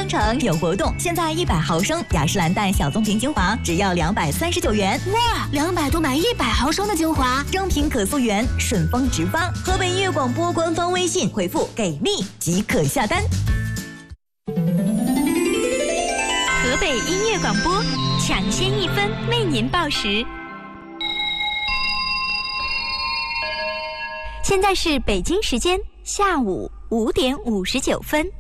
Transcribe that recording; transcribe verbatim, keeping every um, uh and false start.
商城有活动，现在一百毫升雅诗兰黛小棕瓶精华只要两百三十九元。 哇，两百多买一百毫升的精华， 正品可溯源，顺丰直发。河北音乐广播官方微信回复“给力”即可下单。 河北音乐广播抢先一分为您报时。现在是北京时间下午五点五十九分。